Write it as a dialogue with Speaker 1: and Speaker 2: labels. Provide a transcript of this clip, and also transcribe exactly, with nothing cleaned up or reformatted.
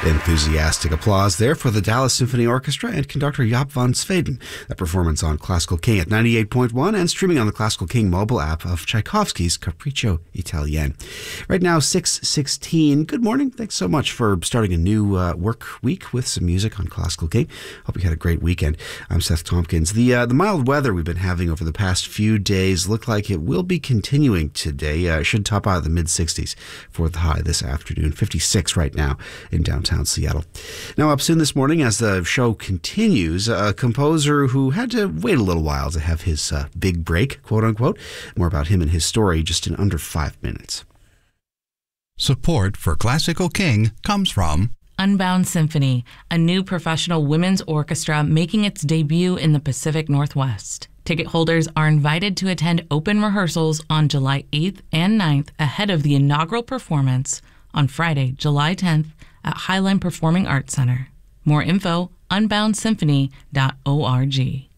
Speaker 1: Enthusiastic applause there for the Dallas Symphony Orchestra and conductor Jaap van Zweden. That performance on Classical King at ninety-eight point one and streaming on the Classical King mobile app of Tchaikovsky's Capriccio Italien. Right now, six sixteen. Good morning. Thanks so much for starting a new uh, work week with some music on Classical King. Hope you had a great weekend. I'm Seth Tompkins. The uh, the mild weather we've been having over the past few days look like it will be continuing today. Uh, should top out the mid sixties for the high this afternoon. fifty-six right now in downtown Seattle. Now, up soon this morning, as the show continues, a composer who had to wait a little while to have his uh, big break, quote unquote. More about him and his story just in under five minutes.
Speaker 2: Support for Classical King comes from
Speaker 3: Unbound Symphony, a new professional women's orchestra making its debut in the Pacific Northwest. Ticket holders are invited to attend open rehearsals on July eighth and ninth ahead of the inaugural performance on Friday, July tenth at Highline Performing Arts Center. More info, unbound symphony dot org.